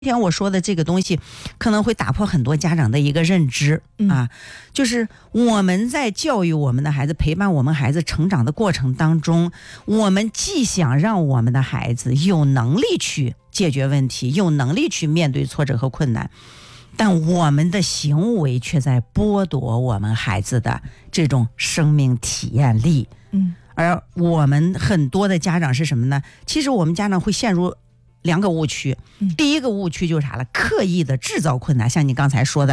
今天我说的这个东西可能会打破很多家长的一个认知啊，就是我们在教育我们的孩子、陪伴我们孩子成长的过程当中，我们既想让我们的孩子有能力去解决问题，有能力去面对挫折和困难，但我们的行为却在剥夺我们孩子的这种生命体验力。而我们很多的家长是什么呢？其实我们家长会陷入两个误区。第一个误区就是啥了？刻意的制造困难，像你刚才说的